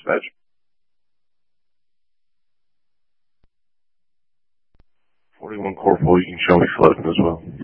dispatch. 41 Corporal, you can show me floating as well.